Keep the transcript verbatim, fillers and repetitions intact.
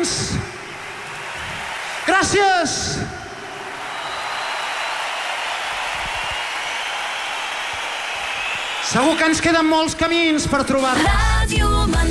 camins. Gràcies! Segur que ens queden molts camins per trobar-nos.